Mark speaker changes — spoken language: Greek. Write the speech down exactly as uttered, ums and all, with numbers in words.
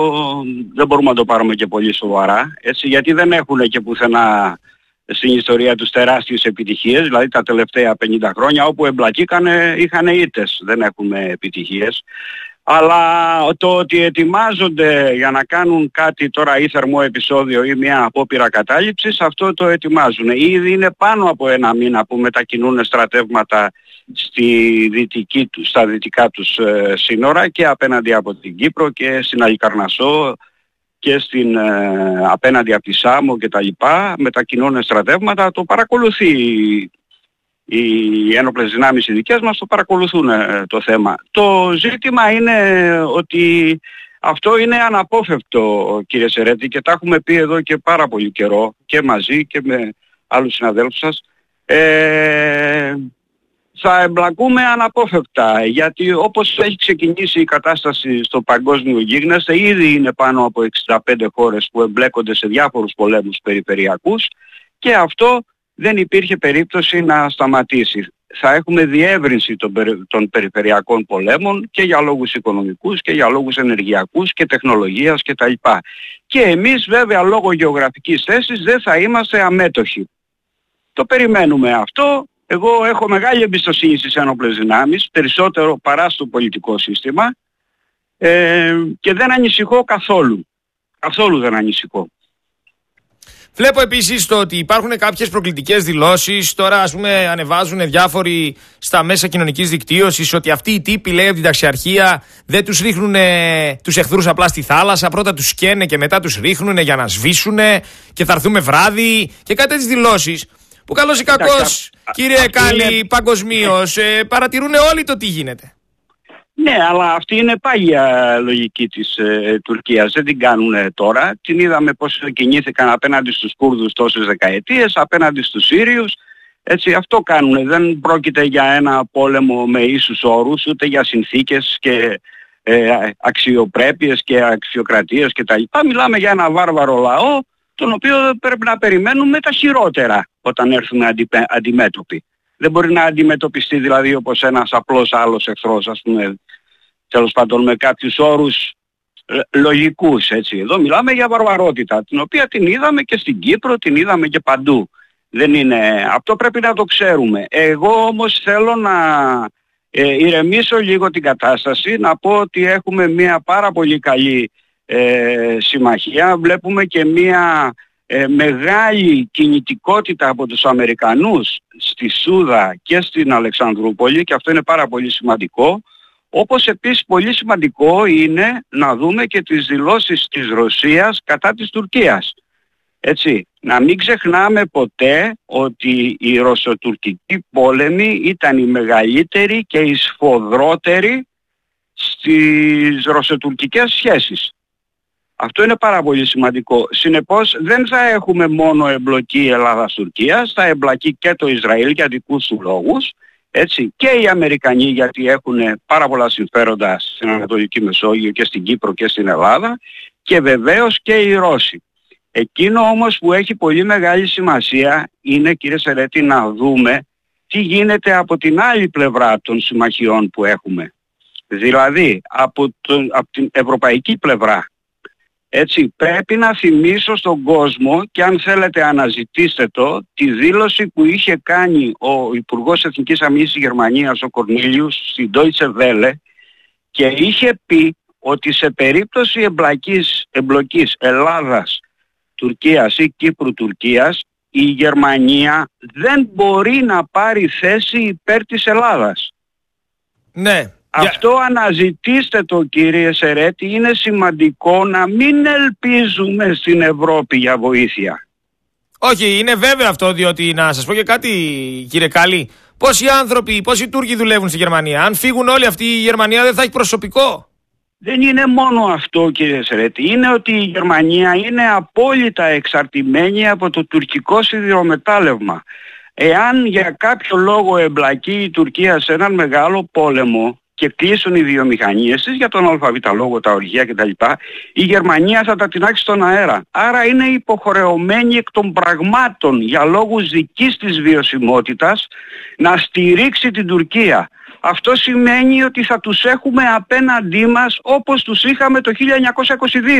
Speaker 1: δεν μπορούμε να το πάρουμε και πολύ σοβαρά, έτσι, γιατί δεν έχουν και πουθενά στην ιστορία τους τεράστιες επιτυχίες, δηλαδή τα τελευταία πενήντα χρόνια όπου εμπλακήκανε είχαν ήττες, δεν έχουμε επιτυχίες. Αλλά το ότι ετοιμάζονται για να κάνουν κάτι τώρα ή θερμό επεισόδιο ή μια απόπειρα κατάληψης, αυτό το ετοιμάζουν. Ήδη είναι πάνω από ένα μήνα που μετακινούν στρατεύματα στη δυτική, στα δυτικά τους ε, σύνορα και απέναντι από την Κύπρο και στην Αλικαρνασσό και στην, ε, απέναντι από τη Σάμο και τα λοιπά. Μετακινούν στρατεύματα, το παρακολουθεί. Οι ένοπλες δυνάμεις οι δικές μας το παρακολουθούν ε, το θέμα. Το ζήτημα είναι ότι αυτό είναι αναπόφευκτο, κύριε Σερέτη, και τα έχουμε πει εδώ και πάρα πολύ καιρό και μαζί και με άλλους συναδέλφους σας. Ε, θα εμπλακούμε αναπόφευκτα, γιατί όπως έχει ξεκινήσει η κατάσταση στο παγκόσμιο γίγνεσθε, ήδη είναι πάνω από εξήντα πέντε χώρες που εμπλέκονται σε διάφορους πολέμους περιφερειακούς και αυτό δεν υπήρχε περίπτωση να σταματήσει. Θα έχουμε διεύρυνση των, περι, των περιφερειακών πολέμων και για λόγους οικονομικούς και για λόγους ενεργειακούς και τεχνολογίας κτλ. Και εμείς βέβαια λόγω γεωγραφικής θέσης δεν θα είμαστε αμέτωχοι. Το περιμένουμε αυτό. Εγώ έχω μεγάλη εμπιστοσύνη στις ένοπλες δυνάμεις, περισσότερο παρά στο πολιτικό σύστημα ε, και δεν ανησυχώ καθόλου. Καθόλου δεν ανησυχώ.
Speaker 2: Βλέπω επίσης το ότι υπάρχουν κάποιες προκλητικές δηλώσεις. Τώρα, ας πούμε, ανεβάζουν διάφοροι στα μέσα κοινωνικής δικτύωσης ότι αυτοί οι τύποι, λέει, από την ταξιαρχία δεν τους ρίχνουν τους εχθρούς απλά στη θάλασσα. Πρώτα τους σκαίνε και μετά τους ρίχνουν για να σβήσουν και θα έρθουμε βράδυ και κάτι τέτοιες δηλώσεις. Που καλώς ή κακώς, κύριε Κάλλη, είναι... παγκοσμίως ε, παρατηρούν όλοι το τι γίνεται.
Speaker 1: Ναι, αλλά αυτή είναι πάγια λογική της ε, Τουρκίας. Δεν την κάνουν τώρα. Την είδαμε πώς κινήθηκαν απέναντι στους Κούρδους τόσες δεκαετίες, απέναντι στους Σύριους. Έτσι, αυτό κάνουν. Δεν πρόκειται για ένα πόλεμο με ίσους όρους, ούτε για συνθήκες και ε, αξιοπρέπειες και αξιοκρατίες κτλ. Μιλάμε για ένα βάρβαρο λαό, τον οποίο πρέπει να περιμένουμε τα χειρότερα όταν έρθουμε αντι, αντιμέτωποι. Δεν μπορεί να αντιμετωπιστεί δηλαδή όπως ένας απλός άλλος εχθρός, ας πούμε, τέλος πάντων με κάποιους όρους ε, λογικούς, έτσι. Εδώ μιλάμε για βαρβαρότητα, την οποία την είδαμε και στην Κύπρο, την είδαμε και παντού. Δεν είναι... Αυτό πρέπει να το ξέρουμε. Εγώ όμως θέλω να ε, ηρεμήσω λίγο την κατάσταση, να πω ότι έχουμε μια πάρα πολύ καλή ε, συμμαχία, βλέπουμε και μια... Ε, μεγάλη κινητικότητα από τους Αμερικανούς στη Σούδα και στην Αλεξανδρούπολη και αυτό είναι πάρα πολύ σημαντικό. Όπως επίσης πολύ σημαντικό είναι να δούμε και τις δηλώσεις της Ρωσίας κατά της Τουρκίας. Έτσι, να μην ξεχνάμε ποτέ ότι η ρωσοτουρκική πόλεμη ήταν η μεγαλύτερη και η σφοδρότερη στις ρωσοτουρκικές σχέσεις. Αυτό είναι πάρα πολύ σημαντικό. Συνεπώς δεν θα έχουμε μόνο εμπλοκή Ελλάδας-Τουρκίας, θα εμπλακεί και το Ισραήλ για δικούς του λόγους, έτσι, και οι Αμερικανοί γιατί έχουν πάρα πολλά συμφέροντα στην Ανατολική Μεσόγειο και στην Κύπρο και στην Ελλάδα και βεβαίως και οι Ρώσοι. Εκείνο όμως που έχει πολύ μεγάλη σημασία είναι, κύριε Σερέτη, να δούμε τι γίνεται από την άλλη πλευρά των συμμαχιών που έχουμε. Δηλαδή από, το, από την ευρωπαϊκή πλευρά. Έτσι, πρέπει να θυμίσω στον κόσμο και αν θέλετε αναζητήστε το, τη δήλωση που είχε κάνει ο Υπουργός Εθνικής Αμήνης της Γερμανίας, ο Κορνίλιους, στην Deutsche Welle και είχε πει ότι σε περίπτωση εμπλοκής, εμπλοκής Ελλάδας, Τουρκίας ή Κύπρου-Τουρκίας, η Γερμανία δεν μπορεί να πάρει θέση υπέρ της Ελλάδας.
Speaker 2: Ναι.
Speaker 1: Αυτό yeah. αναζητήστε το, κύριε Σερέτη, είναι σημαντικό να μην ελπίζουμε στην Ευρώπη για βοήθεια.
Speaker 2: Όχι, είναι βέβαιο αυτό, διότι να σας πω και κάτι, κύριε Κάλλη, πόσοι άνθρωποι, πόσοι Τούρκοι δουλεύουν στη Γερμανία, αν φύγουν όλοι αυτοί η Γερμανία δεν θα έχει προσωπικό.
Speaker 1: Δεν είναι μόνο αυτό, κύριε Σερέτη, είναι ότι η Γερμανία είναι απόλυτα εξαρτημένη από το τουρκικό σιδηρομετάλλευμα. Εάν για κάποιο λόγο εμπλακεί η Τουρκία σε έναν μεγάλο πόλεμο και κλείσουν οι βιομηχανίες της για τον ΑΒ λόγο, τα ορυχεία κτλ. Η Γερμανία θα τα τεινάξει στον αέρα. Άρα είναι υποχρεωμένη εκ των πραγμάτων για λόγους δικής της βιωσιμότητας να στηρίξει την Τουρκία. αυτό σημαίνει ότι θα τους έχουμε απέναντί μας όπως τους είχαμε το χίλια εννιακόσια είκοσι δύο.